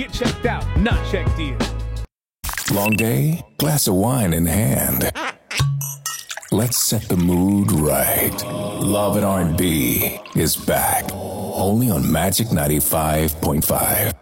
Get checked out, not checked in. Long day, glass of wine in hand. Let's set the mood right. Love and R&B is back. Only on Magic 95.5.